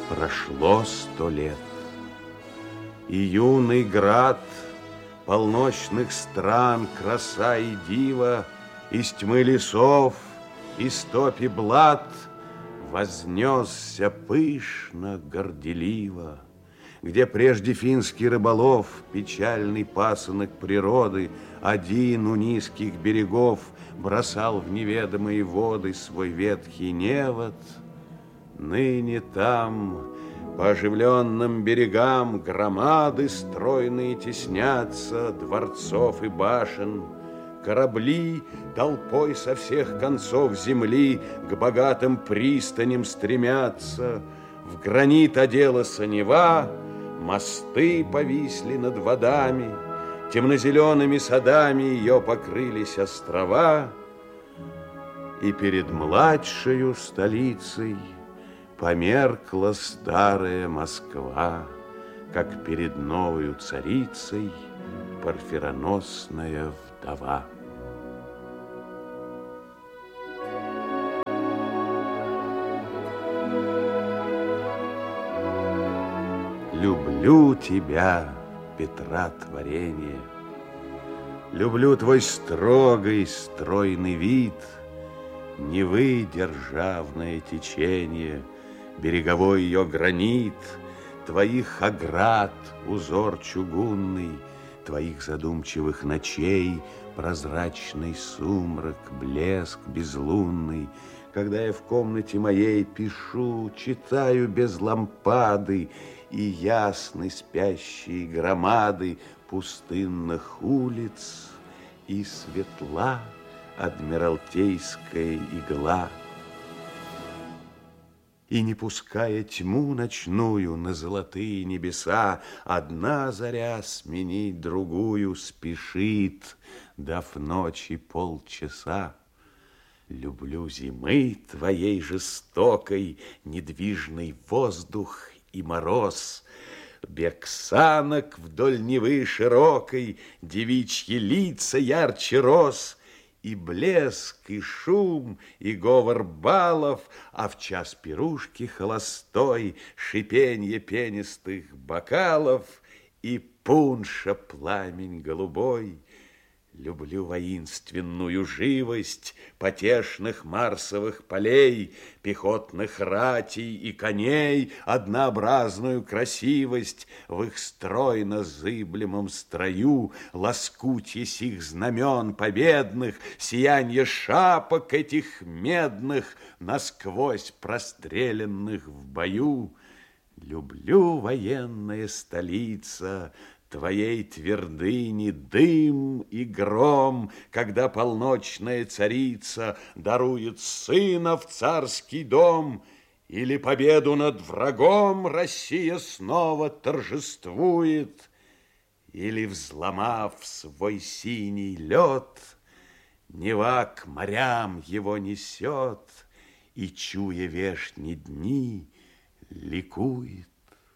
Прошло 100 лет, и юный град полночных стран, краса и дива, из тьмы лесов, из топи блат вознесся пышно, горделиво, где прежде финский рыболов, печальный пасынок природы, один у низких берегов бросал в неведомые воды свой ветхий невод. Ныне там, по оживленным берегам, громады стройные теснятся дворцов и башен. Корабли толпой со всех концов земли к богатым пристаням стремятся. В гранит оделась Нева, мосты повисли над водами, темно-зелеными садами ее покрылись острова. И перед младшею столицей померкла старая Москва, как перед новою царицей парфироносная вдова. Люблю тебя, Петра творение, люблю твой строгий, стройный вид, Невы державное течение, береговой ее гранит, твоих оград узор чугунный, твоих задумчивых ночей прозрачный сумрак, блеск безлунный. Когда я в комнате моей пишу, читаю без лампады, и ясны спящие громады пустынных улиц, и светла адмиралтейская игла. И не пуская тьму ночную на золотые небеса, одна заря сменить другую спешит, дав ночи полчаса. Люблю зимы твоей жестокой недвижный воздух и мороз, бег санок вдоль Невы широкой, девичьи лица ярче роз, и блеск, и шум, и говор балов, а в час пирушки холостой шипенье пенистых бокалов и пунша пламень голубой. Люблю воинственную живость потешных марсовых полей, пехотных ратей и коней, однообразную красивость в их стройно-зыблемом строю, лоскутье сих знамен победных, сиянье шапок этих медных, насквозь простреленных в бою. Люблю, военная столица, твоей твердыни дым и гром, когда полночная царица дарует сына в царский дом, или победу над врагом Россия снова торжествует, или, взломав свой синий лед, Нева к морям его несет и, чуя вешние дни, ликует.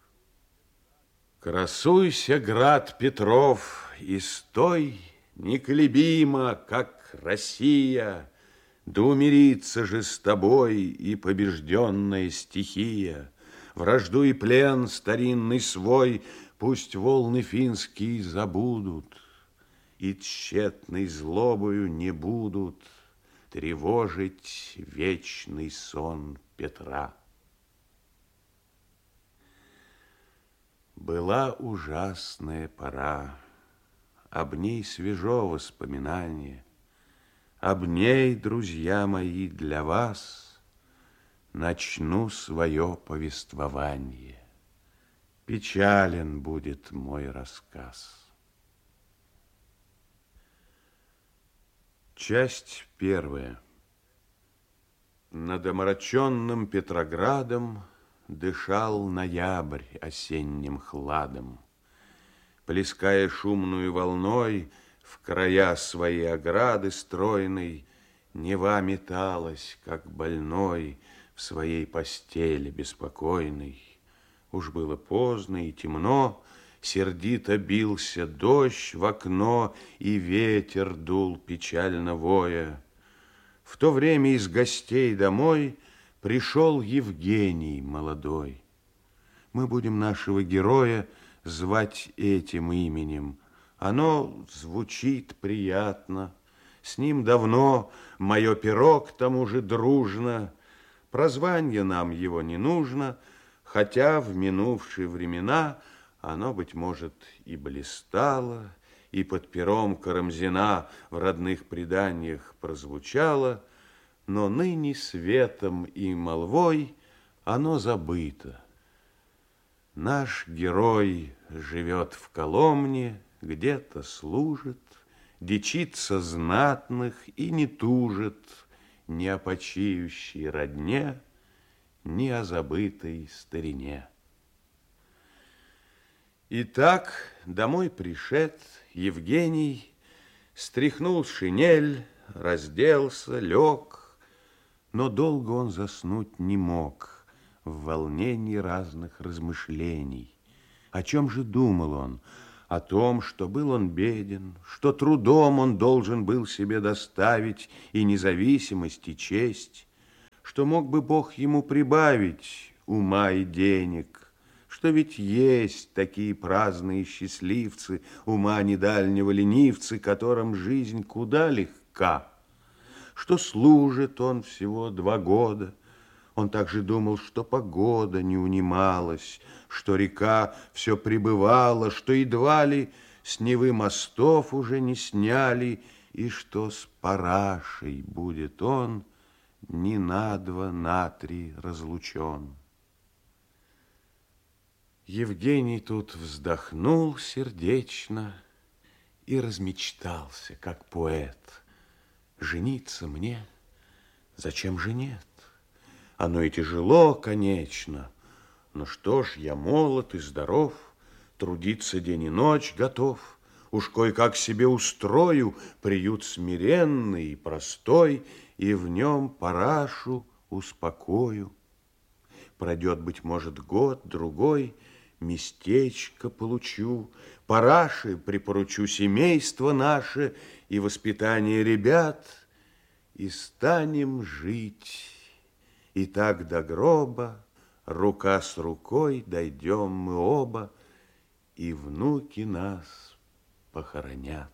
Красуйся, град Петров, и стой неколебимо, как Россия, да умирится же с тобой и побежденная стихия. Вражду и плен старинный свой пусть волны финские забудут, и тщетной злобою не будут тревожить вечный сон Петра. Была ужасная пора, об ней свежо воспоминание. Об ней, друзья мои, для вас начну свое повествование. Печален будет мой рассказ. Часть первая. Над омраченным Петроградом дышал ноябрь осенним хладом. Плеская шумную волной в края своей ограды стройной, Нева металась, как больной, в своей постели беспокойной. Уж было поздно и темно, сердито бился дождь в окно, и ветер дул печально воя. В то время из гостей домой пришел Евгений молодой. Мы будем нашего героя звать этим именем. Оно звучит приятно. С ним давно мое перо к тому же дружно. Прозванье нам его не нужно, хотя в минувшие времена оно, быть может, и блистало, и под пером Карамзина в родных преданиях прозвучало, но ныне светом и молвой оно забыто. Наш герой живет в Коломне, где-то служит, дичится знатных и не тужит ни о почиющей родне, ни о забытой старине. Итак, домой пришед, Евгений стряхнул шинель, разделся, лег, но долго он заснуть не мог в волнении разных размышлений. О чем же думал он? О том, что был он беден, что трудом он должен был себе доставить и независимость, и честь, что мог бы Бог ему прибавить ума и денег, что ведь есть такие праздные счастливцы, ума недальнего ленивцы, которым жизнь куда легка, что служит он всего 2 года. Он также думал, что погода не унималась, что река все прибывала, что едва ли с Невы мостов уже не сняли, и что с парашей будет он ни на 2, на 3 разлучен. Евгений тут вздохнул сердечно и размечтался, как поэт. Жениться мне? Зачем же нет? Оно и тяжело, конечно, но что ж, я молод и здоров, трудиться день и ночь готов. Уж кое-как себе устрою приют смиренный и простой, и в нем парашу успокою. Пройдет, быть может, год, другой, местечко получу, параше припоручу семейство наше и воспитание ребят, и станем жить. И так до гроба, рука с рукой, дойдем мы оба, и внуки нас похоронят.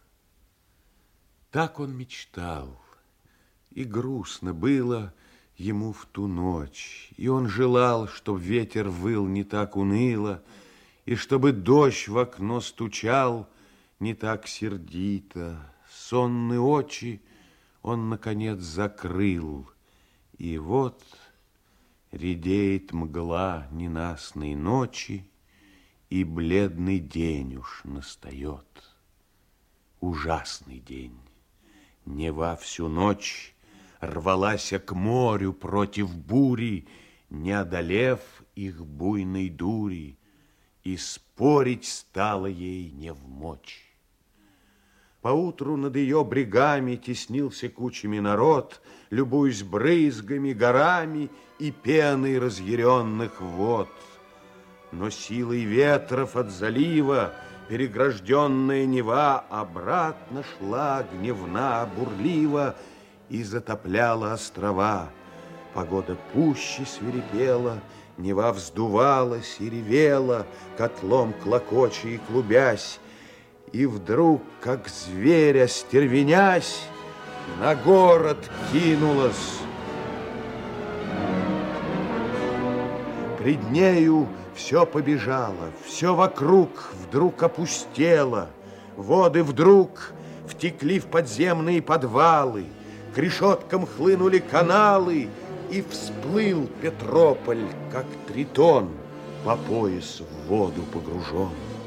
Так он мечтал, и грустно было ему в ту ночь, и он желал, чтоб ветер выл не так уныло, и чтобы дождь в окно стучал не так сердито. Сонные очи он, наконец, закрыл, и вот редеет мгла ненастной ночи, и бледный день уж настает. Ужасный день. Нева всю ночь рвалась к морю против бури, не одолев их буйной дури, и спорить стало ей невмочь. Поутру над ее брегами теснился кучами народ, любуясь брызгами, горами и пеной разъяренных вод. Но силой ветров от залива перегражденная Нева обратно шла гневна, бурлива и затопляла острова. Погода пуще свирепела, Нева вздувалась и ревела, котлом клокоча и клубясь, и вдруг, как зверь остервенясь, на город кинулась. Пред нею все побежало, все вокруг вдруг опустело, воды вдруг втекли в подземные подвалы, к решеткам хлынули каналы, и всплыл Петрополь, как тритон, по пояс в воду погружен.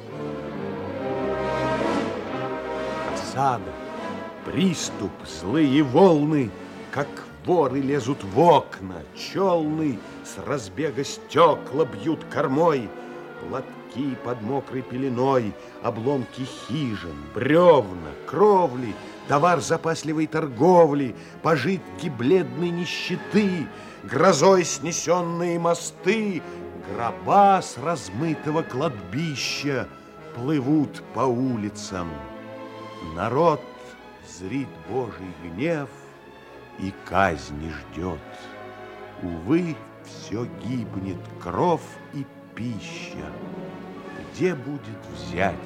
Осада, приступ, злые волны, как воры лезут в окна, челны с разбега стекла бьют кормой, лотки под мокрой пеленой, обломки хижин, бревна, кровли, товар запасливой торговли, пожитки бледной нищеты, грозой снесенные мосты, гроба с размытого кладбища плывут по улицам. Народ зрит Божий гнев и казни ждет. Увы, все гибнет, кров и пища, где будет взять?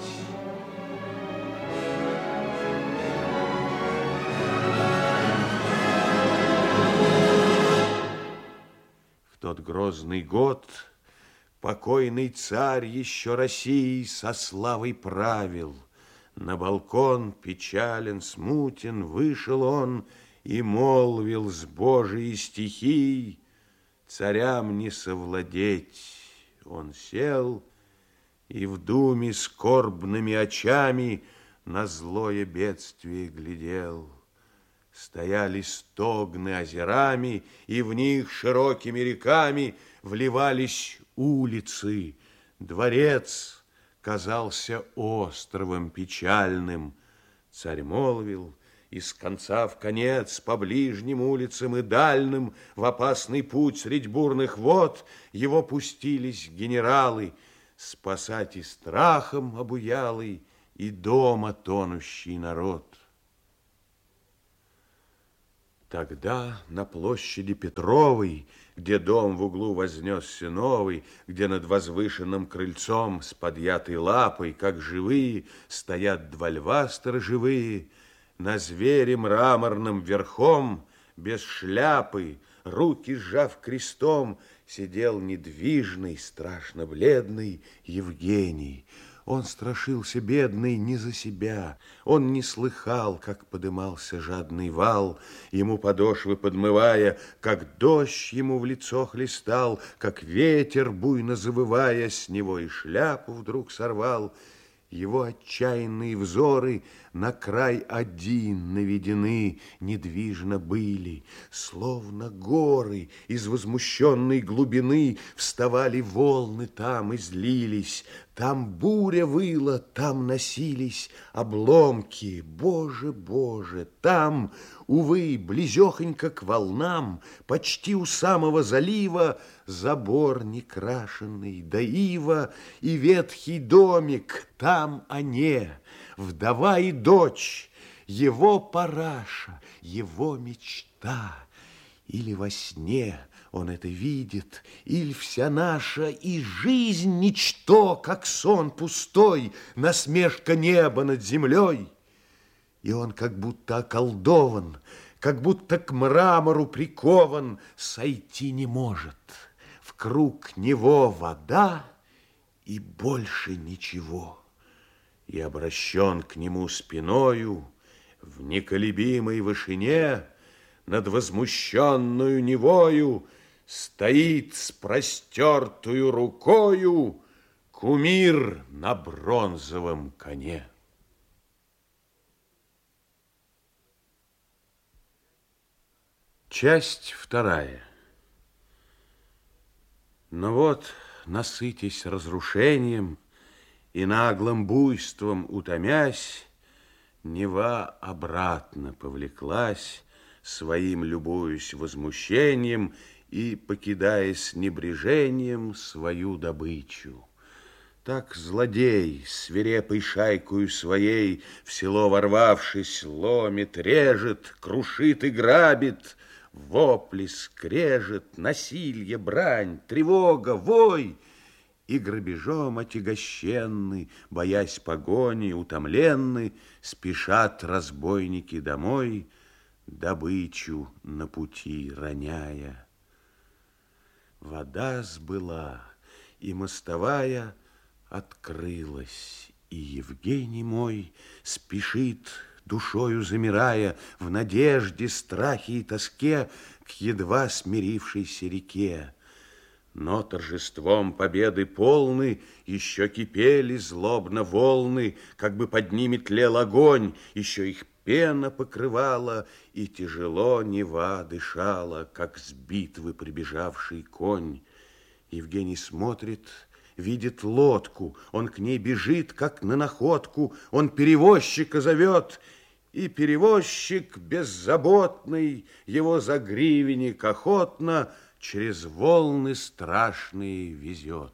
В тот грозный год покойный царь еще России со славой правил. На балкон печален, смутен, вышел он и молвил с Божией стихией: царям не совладеть. Он сел и в думе скорбными очами на злое бедствие глядел. Стояли стогны озерами, и в них широкими реками вливались улицы. Дворец казался островом печальным. Царь молвил, и с конца в конец по ближним улицам и дальним в опасный путь средь бурных вод его пустились генералы спасать и страхом обуялый, и дома тонущий народ. Тогда на площади Петровой, где дом в углу вознесся новый, где над возвышенным крыльцом с подъятой лапой, как живые, стоят два льва сторожевые, на звере мраморным верхом, без шляпы, руки сжав крестом, сидел недвижный, страшно бледный Евгений. Он страшился, бедный, не за себя. Он не слыхал, как подымался жадный вал, ему подошвы подмывая, как дождь ему в лицо хлестал, как ветер, буйно завывая, с него и шляпу вдруг сорвал. Его отчаянные взоры на край один наведены, недвижно были, словно горы из возмущенной глубины вставали волны там и злились, там буря выла, там носились обломки, Боже, Боже, там, увы, близехонько к волнам, почти у самого залива, забор некрашенный, да ива и ветхий домик, там они, вдова и дочь, его параша, его мечта. Или во сне он это видит, или вся наша и жизнь ничто, как сон пустой, насмешка неба над землей. И он как будто околдован, как будто к мрамору прикован, сойти не может. Вкруг него вода и больше ничего. И обращен к нему спиною в неколебимой вышине над возмущенную Невою стоит с простертую рукою кумир на бронзовом коне. Часть вторая. Но вот, насытясь разрушением и наглым буйством утомясь, Нева обратно повлеклась, своим любуясь возмущением и покидая с небрежением свою добычу. Так злодей, свирепой шайкою своей, в село ворвавшись, ломит, режет, крушит и грабит. Вопли, скрежет, насилье, брань, тревога, вой. И грабежом отягощенны, боясь погони, утомленны, спешат разбойники домой, добычу на пути роняя. Вода сбыла, и мостовая открылась, и Евгений мой спешит, душою замирая, в надежде, страхе и тоске к едва смирившейся реке. Но торжеством победы полны еще кипели злобно волны, как бы под ними тлел огонь, еще их пена покрывала, и тяжело Нева дышала, как с битвы прибежавший конь. Евгений смотрит, видит лодку, он к ней бежит, как на находку, он перевозчика зовет, и перевозчик беззаботный его за гривенник охотно через волны страшные везет.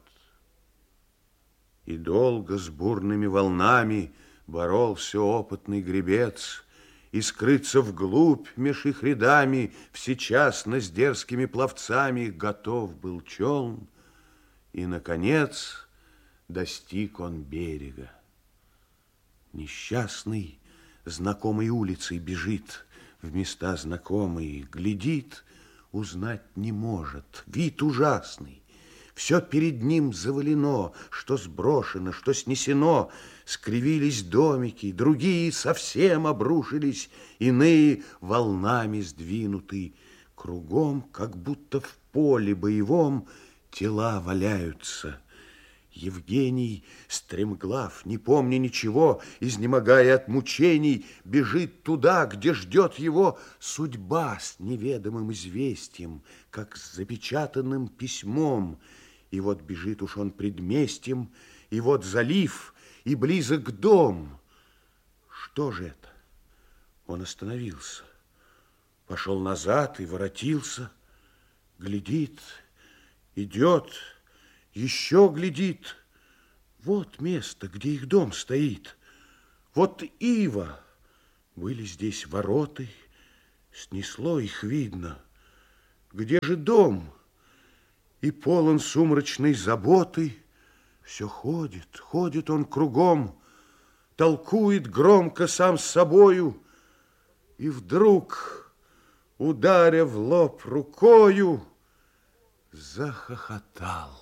И долго с бурными волнами боролся опытный гребец, и скрыться вглубь меж их рядами всечасно с дерзкими пловцами готов был челн. и, наконец, достиг он берега. Несчастный знакомой улицей бежит, в места знакомые глядит, узнать не может, вид ужасный. Все перед ним завалено, что сброшено, что снесено. Скривились домики, другие совсем обрушились, иные волнами сдвинуты. Кругом, как будто в поле боевом, тела валяются. Евгений, стремглав, не помня ничего, изнемогая от мучений, бежит туда, где ждет его судьба с неведомым известием, как с запечатанным письмом. И вот бежит уж он предместьем, и вот залив, и близок дом. Что же это? Он остановился, пошел назад и воротился, глядит, идет, еще глядит. Вот место, где их дом стоит. Вот ива. Были здесь вороты, снесло их видно. Где же дом? И полон сумрачной заботы. Все ходит, ходит он кругом, толкует громко сам с собою. И вдруг, ударя в лоб рукою, захохотал.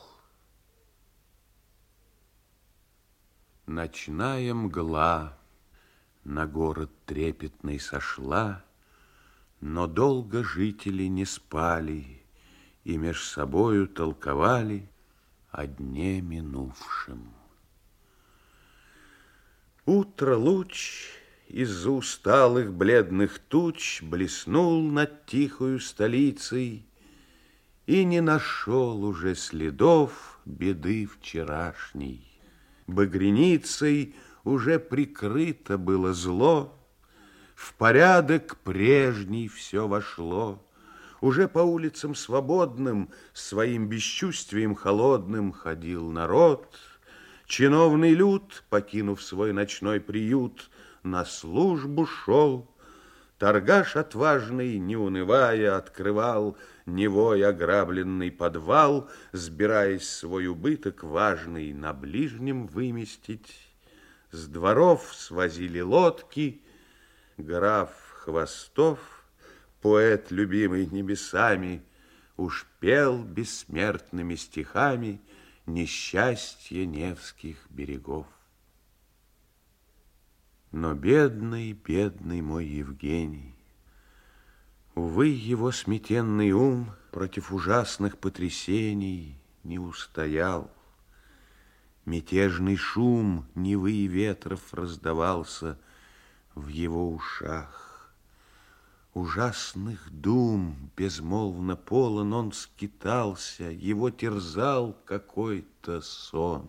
Ночная мгла на город трепетный сошла, но долго жители не спали и меж собою толковали о дне минувшем. Утро луч из-за усталых бледных туч блеснул над тихою столицей и не нашел уже следов беды вчерашней. Багряницей уже прикрыто было зло, в порядок прежний все вошло. Уже по улицам свободным своим бесчувствием холодным ходил народ. Чиновный люд, покинув свой ночной приют, на службу шел. Торгаш отважный, не унывая, открывал невой ограбленный подвал, сбираясь свой убыток важный на ближнем выместить. С дворов свозили лодки, граф Хвостов, поэт, любимый небесами, уж пел бессмертными стихами несчастье Невских берегов. Но бедный, бедный мой Евгений, увы, его сметенный ум против ужасных потрясений не устоял. Мятежный шум Невы и ветров раздавался в его ушах. Ужасных дум безмолвно полон он скитался, его терзал какой-то сон.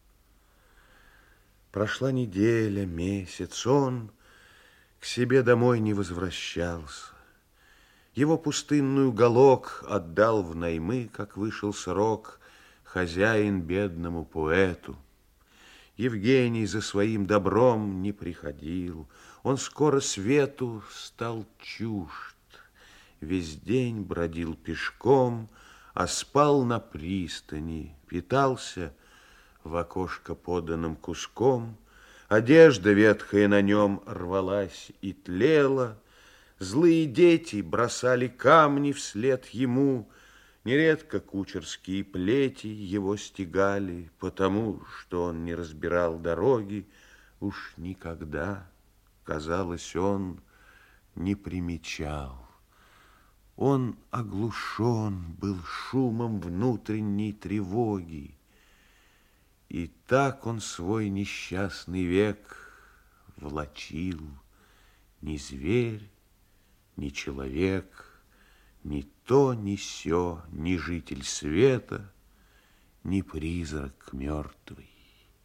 Прошла неделя, месяц, он к себе домой не возвращался. Его пустынный уголок отдал в наймы, как вышел срок, хозяин бедному поэту. Евгений за своим добром не приходил, он скоро свету стал чужд. Весь день бродил пешком, а спал на пристани, питался в окошко поданным куском. Одежда ветхая на нем рвалась и тлела, злые дети бросали камни вслед ему, нередко кучерские плети его стегали, потому что он не разбирал дороги, уж никогда, казалось, он не примечал. Он оглушен был шумом внутренней тревоги, и так он свой несчастный век влачил. Ни зверь, ни человек, ни то, ни сё, ни житель света, ни призрак мертвый.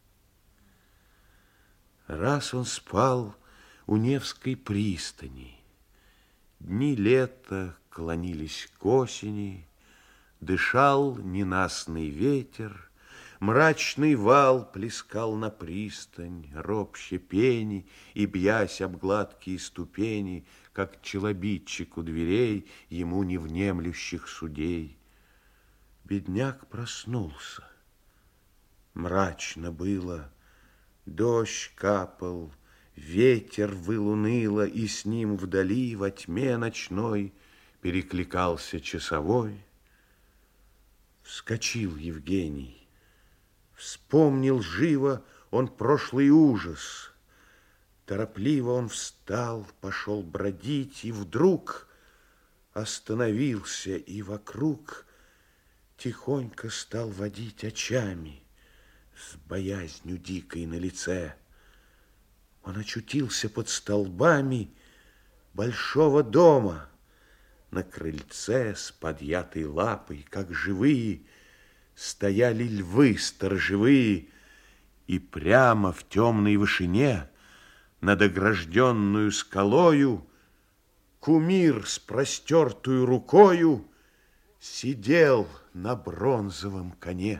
Раз он спал у Невской пристани, дни лета клонились к осени, дышал ненастный ветер, мрачный вал плескал на пристань, ропще пени и, бьясь об гладкие ступени, как челобитчик у дверей ему невнемлющих судей. Бедняк проснулся. Мрачно было, дождь капал, ветер выл уныло, и с ним вдали во тьме ночной перекликался часовой. Вскочил Евгений, вспомнил живо он прошлый ужас. Торопливо он встал, пошел бродить, и вдруг остановился, и вокруг тихонько стал водить очами с боязнью дикой на лице. Он очутился под столбами большого дома. На крыльце с подъятой лапой, как живые, стояли львы сторожевые, и прямо в темной вышине над огражденную скалою кумир с простертую рукою сидел на бронзовом коне.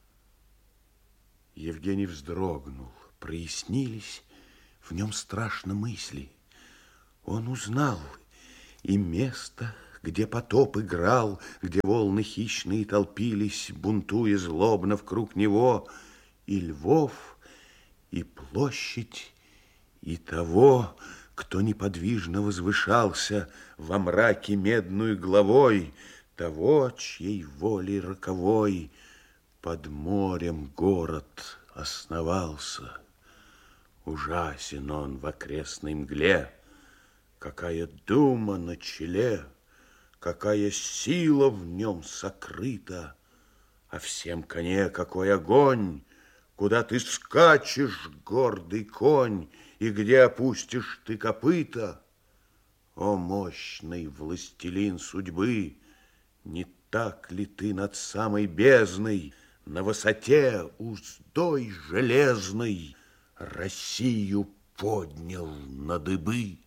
Евгений вздрогнул, прояснились в нем страшно мысли. Он узнал и место, где потоп играл, где волны хищные толпились, бунтуя злобно вкруг него, и львов, и площадь, и того, кто неподвижно возвышался во мраке медную главой, того, чьей волей роковой под морем город основался. Ужасен он в окрестной мгле, какая дума на челе, какая сила в нем сокрыта, а всем коне какой огонь, куда ты скачешь, гордый конь, и где опустишь ты копыта. О, мощный властелин судьбы, не так ли ты над самой бездной, на высоте уздой железной, Россию поднял на дыбы?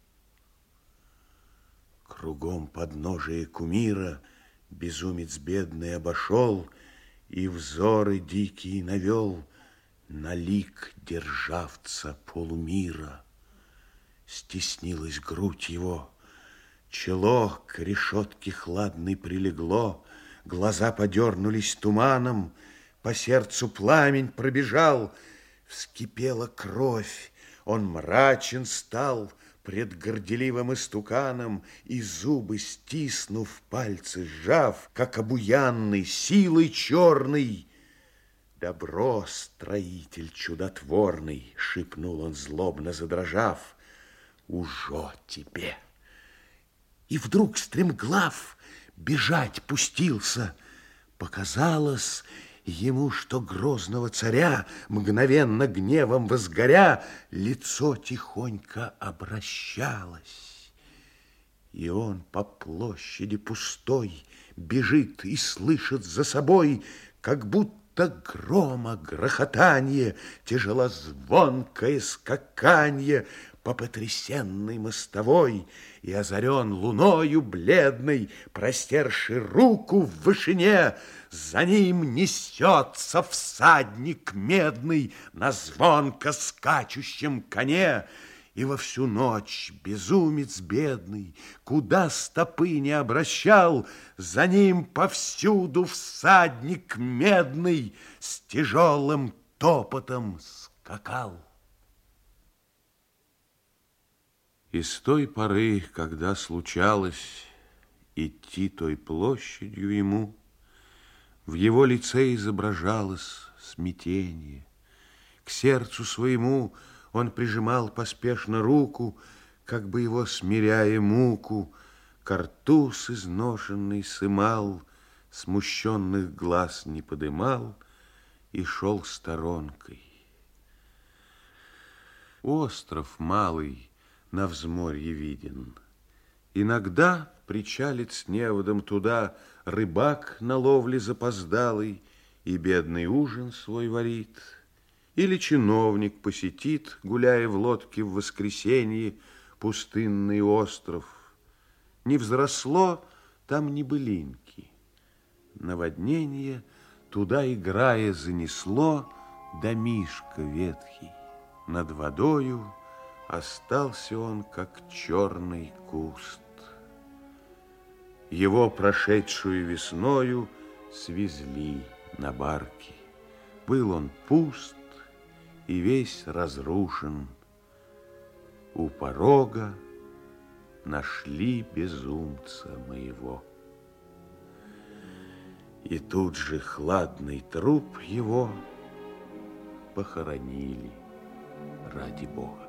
Кругом подножие кумира безумец бедный обошел и взоры дикие навел на лик державца полумира. Стеснилась грудь его, чело к решетке хладной прилегло, глаза подернулись туманом, по сердцу пламень пробежал, вскипела кровь, он мрачен стал пред горделивым истуканом, и зубы стиснув, пальцы сжав, как обуянный силой черной. Добро, строитель чудотворный, шепнул он злобно задрожав, ужо тебе. И вдруг стремглав бежать пустился. Показалось ему, что грозного царя, мгновенно гневом возгоря, лицо тихонько обращалось. И он по площади пустой бежит и слышит за собой, как будто грома грохотанье, тяжелозвонкое скаканье по потрясенной мостовой, и озарен луною бледной, простерши руку в вышине, за ним несется всадник медный на звонко скачущем коне. И во всю ночь безумец бедный, куда стопы не обращал, за ним повсюду всадник медный с тяжелым топотом скакал. И с той поры, когда случалось идти той площадью ему, в его лице изображалось смятение. К сердцу своему он прижимал поспешно руку, как бы его смиряя муку, картуз изношенный сымал, смущенных глаз не подымал и шел сторонкой. Остров малый на взморье виден. Иногда причалит с неводом туда рыбак на ловле запоздалый и бедный ужин свой варит. Или чиновник посетит, гуляя в лодке в воскресенье, пустынный остров. Не взросло там ни былинки. Наводнение туда, играя, занесло домишко ветхий. Над водою остался он, как черный куст. Его прошедшую весною свезли на барке. был он пуст и весь разрушен. У порога нашли безумца моего. И тут же хладный труп его похоронили ради Бога.